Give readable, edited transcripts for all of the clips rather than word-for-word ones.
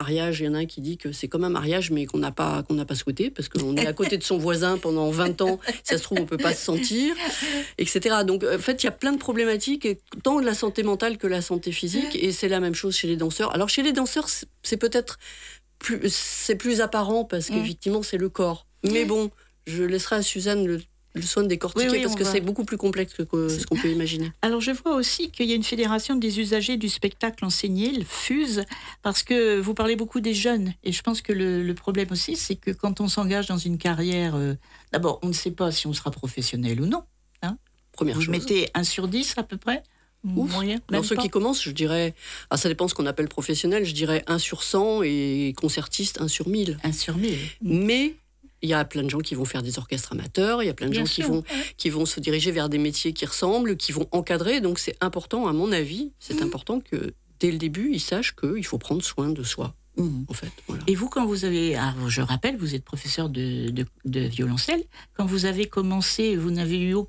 mariage, il y en a un qui dit que c'est comme un mariage, mais qu'on n'a pas souhaité, parce qu'on est à côté de son voisin pendant 20 ans, si ça se trouve, on ne peut pas se sentir, etc. Donc, en fait, il y a plein de problématiques, tant de la santé mentale que la santé physique, et c'est la même chose chez les danseurs. Alors, chez les danseurs, c'est peut-être plus apparent, parce qu'effectivement, c'est le corps. Mais bon, je laisserai à Suzanne le soin de décortiquer, parce que c'est beaucoup plus complexe que ce qu'on peut imaginer. Alors je vois aussi qu'il y a une fédération des usagers du spectacle enseigné, le FUSE, parce que vous parlez beaucoup des jeunes, et je pense que le problème aussi, c'est que quand on s'engage dans une carrière, d'abord on ne sait pas si on sera professionnel ou non. Hein. Première chose. Vous mettez 1 sur 10 à peu près. Moyen, dans ceux qui commencent, je dirais, ça dépend ce qu'on appelle professionnel, je dirais 1 sur 100 et concertiste 1 sur 1000. 1 sur 1000. Mais il y a plein de gens qui vont faire des orchestres amateurs, il y a plein de gens qui vont se diriger vers des métiers qui ressemblent, qui vont encadrer. Donc c'est important, à mon avis, important que dès le début, ils sachent qu'il faut prendre soin de soi. En fait, voilà. Et vous, quand vous avez... Alors, je rappelle, vous êtes professeur de violoncelle. Quand vous avez commencé, vous n'avez eu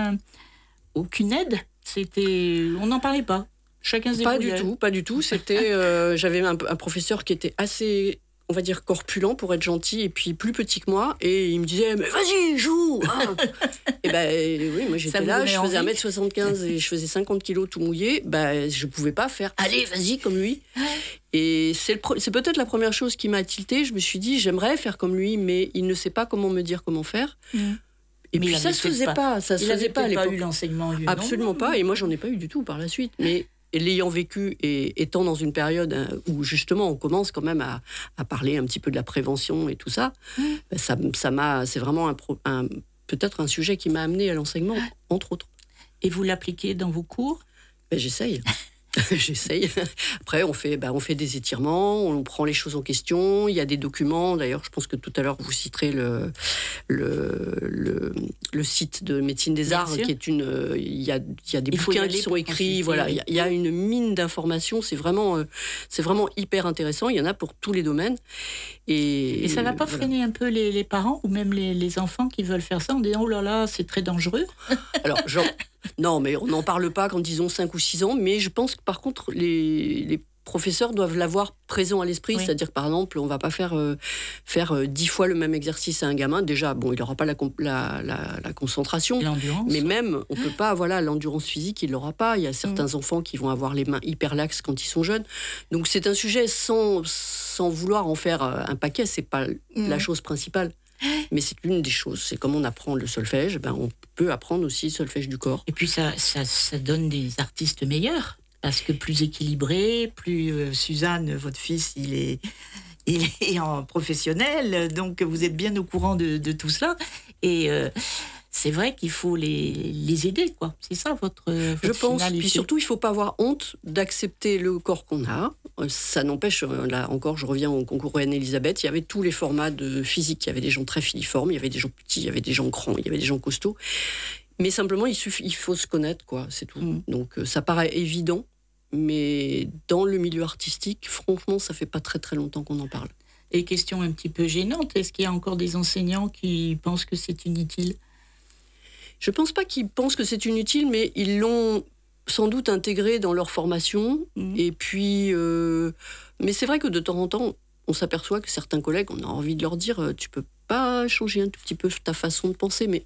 aucune aide. On n'en parlait pas. Chacun se débrouillait. Pas du tout. C'était, j'avais un professeur qui était assez, on va dire, corpulent pour être gentil, et puis plus petit que moi, et il me disait, mais vas-y, joue hein. Et oui, moi j'étais là, je faisais 1m75 et je faisais 50 kilos tout mouillé, je pouvais pas faire, allez, vas-y, comme lui. Et c'est peut-être la première chose qui m'a tiltée. Je me suis dit, j'aimerais faire comme lui, mais il ne sait pas comment me dire comment faire. Et puis ça se faisait pas. Ça se faisait pas à l'époque. Il n'avait pas eu l'enseignement. Absolument pas. Et moi, j'en ai pas eu du tout par la suite. Mais l'ayant vécu et étant dans une période où justement on commence quand même à parler un petit peu de la prévention et tout ça, c'est vraiment peut-être un sujet qui m'a amené à l'enseignement, entre autres. Et vous l'appliquez dans vos cours ? J'essaye. J'essaye. Après, on fait des étirements, on prend les choses en question. Il y a des documents. D'ailleurs, je pense que tout à l'heure, vous citerez le site de Médecine des Arts, qui est il y a des bouquins qui sont écrits. Voilà, il y a une mine d'informations. C'est vraiment hyper intéressant. Il y en a pour tous les domaines. Et ça ne va pas freiner un peu les parents ou même les enfants qui veulent faire ça en disant, oh là là, c'est très dangereux. Alors, non, mais on n'en parle pas quand ils ont 5 ou 6 ans, mais je pense que par contre, les professeurs doivent l'avoir présent à l'esprit, c'est-à-dire que par exemple, on ne va pas faire 10 fois le même exercice à un gamin. Déjà, il n'aura pas la concentration, mais même, on ne peut pas, l'endurance physique, il ne l'aura pas. Il y a certains enfants qui vont avoir les mains hyper laxes quand ils sont jeunes. Donc c'est un sujet sans vouloir en faire un paquet, ce n'est pas la chose principale. Mais c'est une des choses. C'est comme on apprend le solfège, on peut apprendre aussi le solfège du corps. Et puis ça donne des artistes meilleurs, parce que plus équilibré, plus Suzanne, votre fils, il est en professionnel, donc vous êtes bien au courant de tout cela. Et c'est vrai qu'il faut les aider, quoi. C'est ça votre Je pense. Finalité. Puis surtout, il ne faut pas avoir honte d'accepter le corps qu'on a. Ça n'empêche, là encore, je reviens au concours Reine-Elisabeth, il y avait tous les formats de physique. Il y avait des gens très filiformes, il y avait des gens petits, il y avait des gens grands, il y avait des gens costauds. Mais simplement, il faut se connaître, quoi, c'est tout. Donc ça paraît évident, mais dans le milieu artistique, franchement, ça fait pas très très longtemps qu'on en parle. Et question un petit peu gênante, est-ce qu'il y a encore des enseignants qui pensent que c'est inutile ? Je ne pense pas qu'ils pensent que c'est inutile, mais ils l'ont sans doute intégré dans leur formation. Et puis, mais c'est vrai que de temps en temps, on s'aperçoit que certains collègues, on a envie de leur dire, tu peux pas changer un tout petit peu ta façon de penser, mais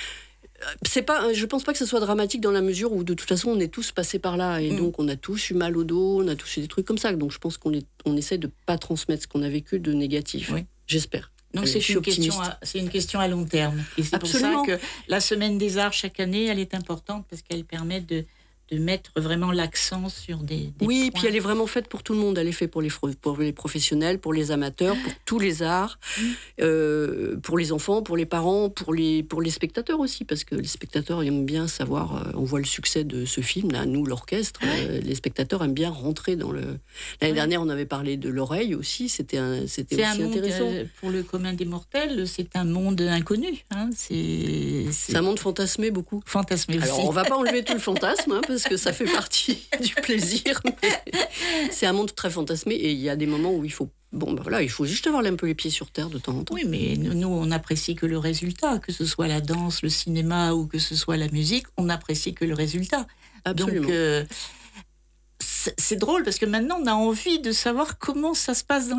je pense pas que ce soit dramatique dans la mesure où de toute façon on est tous passés par là et donc on a tous eu mal au dos, on a tous eu des trucs comme ça. Donc je pense qu'on essaie de pas transmettre ce qu'on a vécu de négatif. J'espère. Donc c'est une question à long terme. Et c'est Absolument. Pour ça que la Semaine des Arts chaque année, elle est importante parce qu'elle permet de mettre vraiment l'accent sur des oui, points. Puis elle est vraiment faite pour tout le monde. Elle est faite pour les professionnels, pour les amateurs, pour tous les arts, pour les enfants, pour les parents, pour les spectateurs aussi, parce que les spectateurs aiment bien savoir, on voit le succès de ce film, là, nous, l'orchestre, les spectateurs aiment bien rentrer dans le... L'année dernière, on avait parlé de l'oreille aussi, c'était aussi intéressant. Pour le commun des mortels, c'est un monde inconnu. Hein. C'est un monde fantasmé beaucoup. Fantasmé aussi. Alors, on ne va pas enlever tout le fantasme, parce que ça fait partie du plaisir. C'est un monde très fantasmé et il y a des moments où il faut il faut juste avoir un peu les pieds sur terre de temps en temps. Oui, mais nous, on n'apprécie que le résultat, que ce soit la danse, le cinéma ou que ce soit la musique, on n'apprécie que le résultat. Absolument. Donc, c'est drôle parce que maintenant, on a envie de savoir comment ça se passe dans